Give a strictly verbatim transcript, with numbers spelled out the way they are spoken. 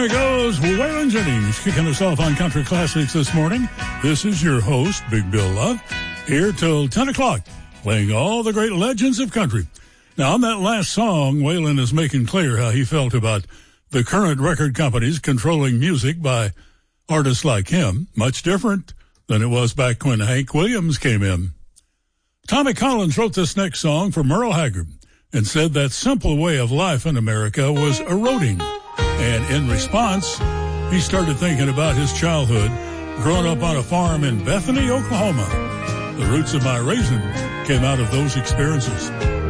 Here goes Waylon Jennings kicking us off on Country Classics this morning. This is your host, Big Bill Love, here till ten o'clock, playing all the great legends of country. Now, on that last song, Waylon is making clear how he felt about the current record companies controlling music by artists like him, much different than it was back when Hank Williams came in. Tommy Collins wrote this next song for Merle Haggard and said that simple way of life in America was eroding. And in response, he started thinking about his childhood growing up on a farm in Bethany, Oklahoma. The roots of my raisin came out of those experiences.